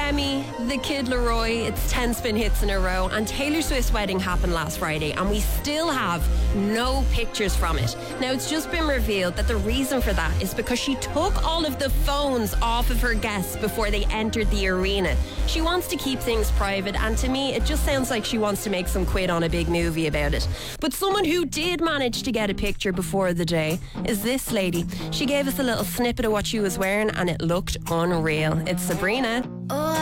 Remy, the Kid Leroy, it's 10 spin hits in a row, and Taylor Swift's wedding happened last Friday, and we still have no pictures from it. Now, it's just been revealed that the reason for that is because she took all of the phones off of her guests before they entered the arena. She wants to keep things private, and to me, it just sounds like she wants to make some quid on a big movie about it. But someone who did manage to get a picture before the day is this lady. She gave us a little snippet of what she was wearing, and it looked unreal. It's Sabrina.